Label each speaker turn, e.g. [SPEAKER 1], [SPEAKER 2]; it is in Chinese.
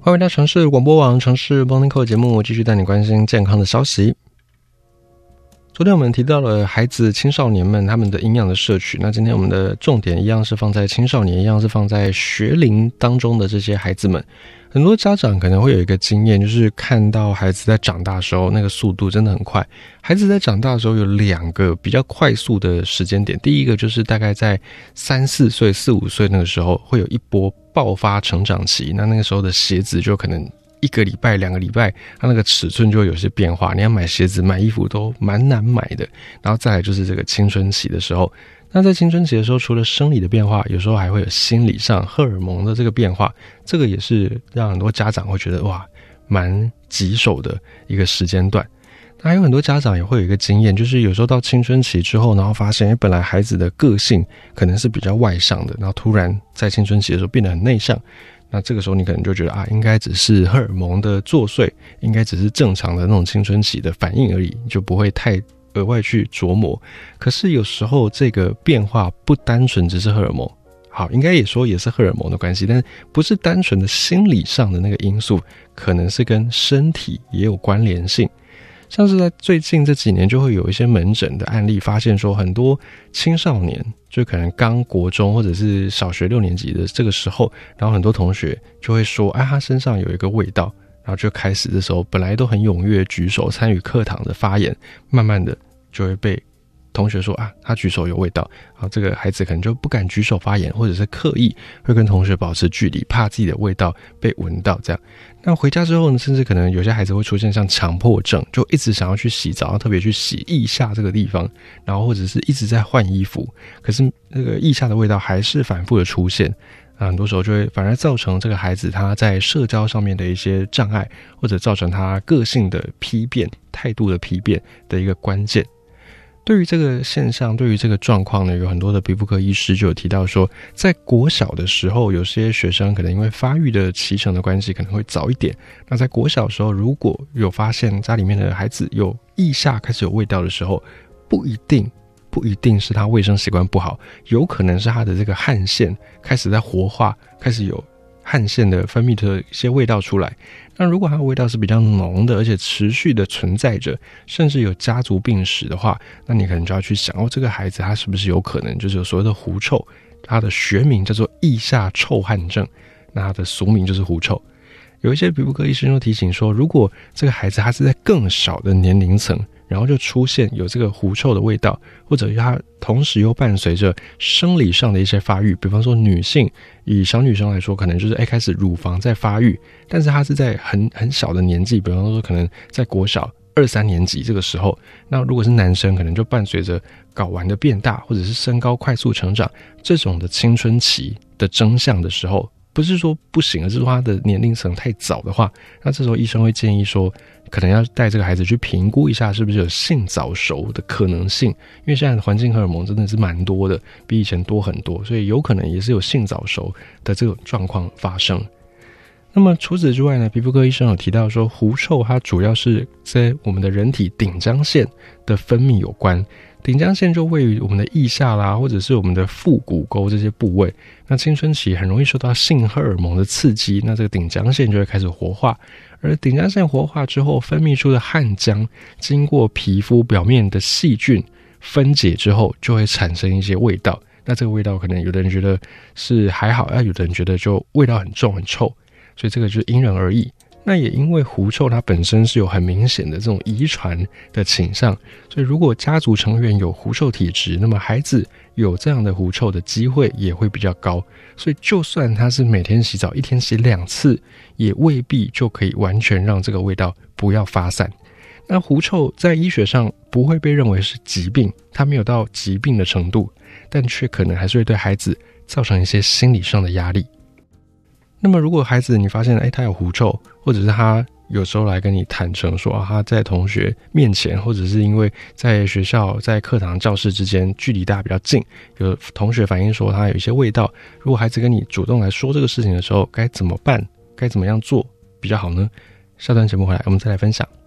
[SPEAKER 1] 欢迎回到城市广播网城市 Morning Call 节目，继续带你关心健康的消息。昨天我们提到了孩子青少年们他们的营养的摄取，那今天我们的重点一样是放在青少年，一样是放在学龄当中的这些孩子们。很多家长可能会有一个经验，就是看到孩子在长大的时候那个速度真的很快。孩子在长大的时候有2个比较快速的时间点，第一个就是大概在3、4岁、4、5岁那个时候会有一波爆发成长期，那个时候的鞋子就可能1个礼拜、2个礼拜，它那个尺寸就会有些变化，你要买鞋子、买衣服都蛮难买的。然后再来就是这个青春期的时候，那在青春期的时候，除了生理的变化，有时候还会有心理上荷尔蒙的这个变化，这个也是让很多家长会觉得哇，蛮棘手的一个时间段。那还有很多家长也会有一个经验，就是有时候到青春期之后，然后发现本来孩子的个性可能是比较外向的，然后突然在青春期的时候变得很内向，那这个时候你可能就觉得应该只是荷尔蒙的作祟，应该只是正常的那种青春期的反应而已，就不会太额外去琢磨。可是有时候这个变化不单纯只是荷尔蒙，好，应该也说也是荷尔蒙的关系，但是不是单纯的心理上的那个因素，可能是跟身体也有关联性。像是在最近这几年就会有一些门诊的案例发现说，很多青少年就可能刚国中或者是小学6年级的这个时候，然后很多同学就会说他身上有一个味道，然后就开始这时候本来都很踊跃举手参与课堂的发言，慢慢的就会被同学说他举手有味道，然后这个孩子可能就不敢举手发言，或者是刻意会跟同学保持距离，怕自己的味道被闻到这样。那回家之后呢，甚至可能有些孩子会出现像强迫症，就一直想要去洗澡，特别去洗腋下这个地方，然后或者是一直在换衣服，可是那个腋下的味道还是反复的出现。很多时候就会反而造成这个孩子他在社交上面的一些障碍，或者造成他个性的批变、态度的批变的一个关键。对于这个现象，对于这个状况呢，有很多的皮肤科医师就有提到说，在国小的时候，有些学生可能因为发育的期程的关系可能会早一点，那在国小的时候如果有发现家里面的孩子有腋下开始有味道的时候，不一定是他卫生习惯不好，有可能是他的这个汗腺开始在活化，开始有汗腺的分泌的一些味道出来。那如果它的味道是比较浓的，而且持续的存在着，甚至有家族病史的话，那你可能就要去想这个孩子他是不是有可能就是有所谓的狐臭，它的学名叫做腋下臭汗症，那它的俗名就是狐臭。有一些皮肤科医生就提醒说，如果这个孩子他是在更小的年龄层，然后就出现有这个狐臭的味道，或者他同时又伴随着生理上的一些发育，比方说女性，以小女生来说可能就是开始乳房在发育，但是她是在很小的年纪，比方说可能在国小2、3年级这个时候，那如果是男生可能就伴随着睾丸的变大，或者是身高快速成长，这种的青春期的征象的时候，不是说不行，而是说他的年龄层太早的话，那这时候医生会建议说，可能要带这个孩子去评估一下是不是有性早熟的可能性，因为现在的环境荷尔蒙真的是蛮多的，比以前多很多，所以有可能也是有性早熟的这种状况发生。那么除此之外呢，皮肤科医生有提到说，狐臭它主要是在我们的人体顶浆腺的分泌有关，顶浆腺就位于我们的腋下啦，或者是我们的腹股沟这些部位。那青春期很容易受到性荷尔蒙的刺激，那这个顶浆腺就会开始活化，而顶浆腺活化之后分泌出的汗浆，经过皮肤表面的细菌分解之后，就会产生一些味道。那这个味道可能有的人觉得是还好，有的人觉得就味道很重很臭，所以这个就是因人而异。那也因为狐臭它本身是有很明显的这种遗传的倾向，所以如果家族成员有狐臭体质，那么孩子有这样的狐臭的机会也会比较高。所以就算他是每天洗澡，1天洗2次，也未必就可以完全让这个味道不要发散。那狐臭在医学上不会被认为是疾病，它没有到疾病的程度，但却可能还是会对孩子造成一些心理上的压力。那么如果孩子你发现他有狐臭，或者是他有时候来跟你坦诚说他在同学面前，或者是因为在学校在课堂教室之间距离大家比较近，有同学反映说他有一些味道，如果孩子跟你主动来说这个事情的时候，该怎么办，该怎么样做比较好呢？下段节目回来我们再来分享。